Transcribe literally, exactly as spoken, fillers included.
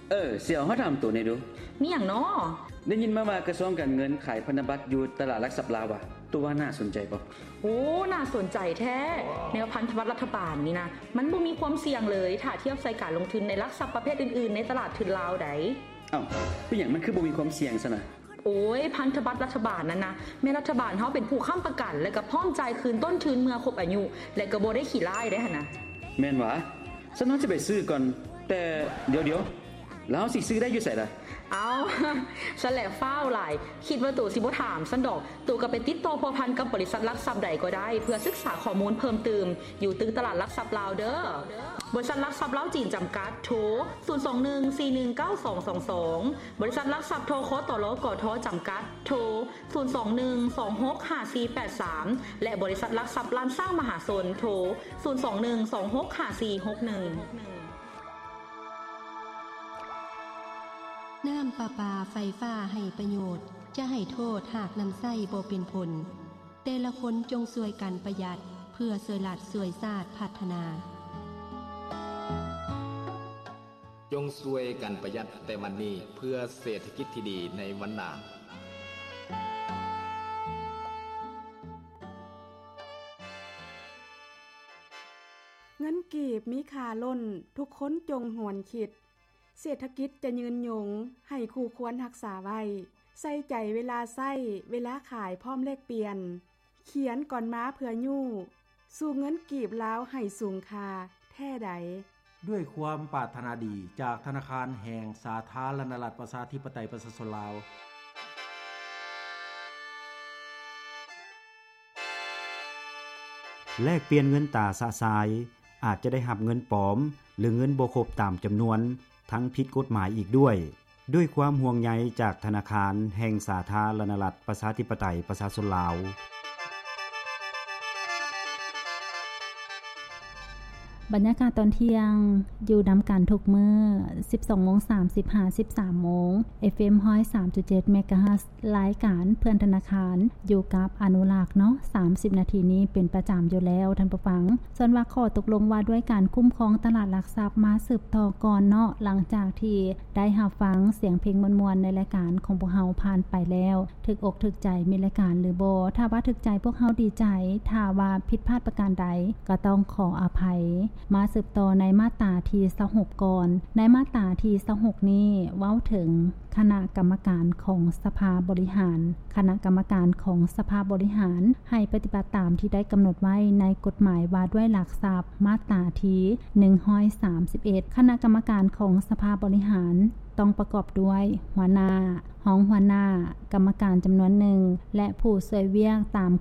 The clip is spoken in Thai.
เออเสี่ยวเฮาถามตัวนี้ดูมีหยังน้อได้ยินมาว่ากระทรวงการเงินขายพันธบัตรอยู่ตลาดหลักทรัพย์ลาวว่ะตัวว่าน่าสนใจบ่โอ้น่าสนใจแท้แนวพันธบัตรรัฐบาลนี่นะมันบ่มีความเสี่ยงเลยถ้าเทียบใส่การลงทุนในหลักทรัพย์ประเภทอื่นๆในตลาดทุนลาวใดอ้าวเป็นหยังมันคือบ่มีความเสี่ยงซะนะโอ้ยพันธบัตรรัฐบาลนั่นนะแม่รัฐบาลเฮาเป็นผู้ค้ำประกันและก็พร้อมจ่ายคืนต้นทุนเมื่อครบอายุและก็บ่ได้ขี้ร้ายได้หั่นน่ะแม่นหวะฉันว่าจะไปซื้อก่อนแต่เดี๋ยวๆแล้วสิซื้อได้อยู่ไสล่ะเอาฉันแหละฟ้าวหลายคิดว่าตู่สิบ่ถามซั่นดอกตู่ก็ไปติดต่อพัวพันกับบริษัทหลักทรัพย์ใดก็ได้เพื่อศึกษาข้อมูลเพิ่มเติมอยู่ตึกตลาดหลักทรัพย์ลาวเด้อบริษัทหลักทรัพย์ลาวจีนจำกัดโทรศูนย์ สอง หนึ่ง สี่ หนึ่ง เก้า สอง สอง สอง บริษัทหลักทรัพย์โทคตลกทจำกัดโทรศูนย์ สอง หนึ่ง สอง หก ห้า สี่ แปด สามและบริษัทหลักทรัพย์ล้านสร้างมหาชนโทรศูนย์ สอง หนึ่ง สอง หก ห้า สี่ หก หนึ่งน้ำประปาไฟฟ้าให้ประโยชน์จะให้โทษหากนำไส้บ่เป็นผลแต่ละคนจงช่วยกันประหยัดเพื่อช่วยหลาดช่วยชาติพัฒนาจงช่วยกันประหยัดแต่วันนี้เพื่อเศรษฐกิจที่ดีในวันหน้าเงินกีบมีค่าล้นทุกคนจงหวนคิดเศรษฐกิจจะยืนยงให้คู่ควรรักษาไว้ใส่ใจเวลาใส่เวลาขายพร้อมเลขเปลี่ยนเขียนก่อนม้าเพื่อยู่สู่เงินกีบแล้วให้สูงค่าแท้ใดด้วยความปรารถนาดีจากธนาคารแห่งสาธารณรัฐประชาธิปไตยประชาชนลาวแลกเปลี่ยนเงินตราสะสายอาจจะได้รับเงินปลอมหรือเงินบ่ครบตามจำนวนทั้งผิดกฎหมายอีกด้วยด้วยความห่วงใยจากธนาคารแห่งสาธารณรัฐประชาธิปไตยประชาชนลาวบรรยากาศตอนเที่ยงอยู่นำกันทุกมื้อ สิบสองโมงสามสิบห้า สิบสามโมง เอฟ เอ็ม หนึ่งศูนย์สามจุดเจ็ด เมกะเฮิรตซ์ รายการเพื่อนธนาคารอยู่กับอนุรักษ์เนาะสามสิบนาทีนี้เป็นประจำอยู่แล้วท่านผู้ฟังส่วนว่าข้อตกลงว่าด้วยการคุ้มครองตลาดหลักทรัพย์มาสืบต่อก่อนเนาะหลังจากที่ได้รับฟังเสียงเพลงมวลๆในรายการของพวกเฮาผ่านไปแล้วถึกอกถึกใจมีรายการหรือบ่ถ้าว่าถึกใจพวกเฮาดีใจถ้าว่าผิดพลาดประการใดก็ต้องขออภัยมาสืบต่อในมาตราที่ยี่สิบหกก่อนในมาตราที่ยี่สิบหกนี้เว้าถึงคณะกรรมการของสภาบริหารคณะกรรมการของสภาบริหารให้ปฏิบัติตามที่ได้กำหนดไว้ในกฎหมายว่าด้วยหลักทรัพย์มาตราที่หนึ่งร้อยสามสิบเอ็ดคณะกรรมการของสภาบริหารต้องประกอบด้วยหัวหน้าห้องหัวหน้ากรรมการจำนวนหนึ่งและผู้ช่วยเวียกตาม